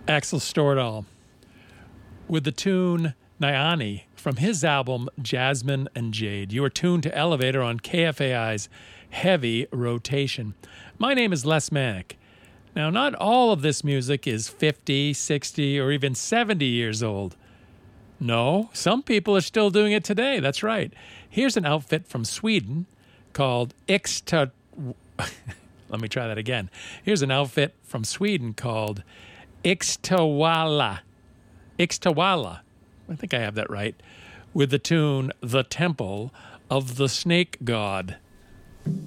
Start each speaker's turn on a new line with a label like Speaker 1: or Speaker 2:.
Speaker 1: Axel Stordahl with the tune Nyani from his album Jasmine and Jade. You are tuned to Elevator on KFAI's Heavy Rotation. My name is Les Manick. Now, not all of this music is 50, 60, or even 70 years old. No, some people are still doing it today. That's right. Here's an outfit from Sweden called Ixta... Let me try that again. Here's an outfit from Sweden called Ixtawala. Ixtawala. I think I have that right. With the tune The Temple of the Snake God.